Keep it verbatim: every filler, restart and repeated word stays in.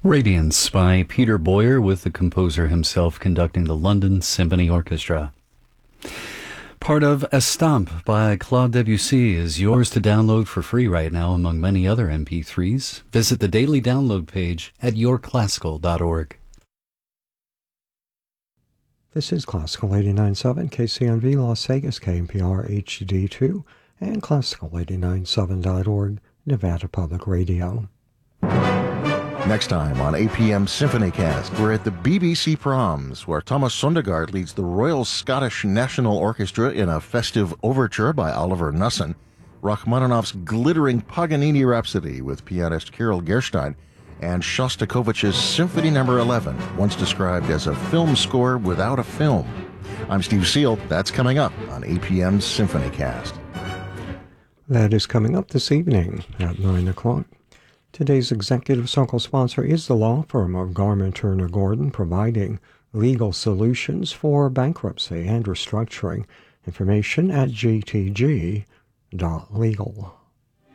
Radiance by Peter Boyer, with the composer himself conducting the London Symphony Orchestra. Part of Estampe by Claude Debussy is yours to download for free right now, among many other M P threes. Visit the daily download page at your classical dot org. This is Classical eighty-nine point seven, K C N V Las Vegas, K N P R H D two, and Classical eighty-nine point seven dot org, Nevada Public Radio. Next time on A P M Symphonycast, we're at the B B C Proms, where Thomas Sundergaard leads the Royal Scottish National Orchestra in a festive overture by Oliver Nussin, Rachmaninoff's glittering Paganini Rhapsody with pianist Kirill Gerstein, and Shostakovich's Symphony Number eleven, once described as a film score without a film. I'm Steve Seal. That's coming up on A P M Symphonycast. That is coming up this evening at nine o'clock. Today's executive circle sponsor is the law firm of Garment Turner Gordon, providing legal solutions for bankruptcy and restructuring. Information at g t g dot legal.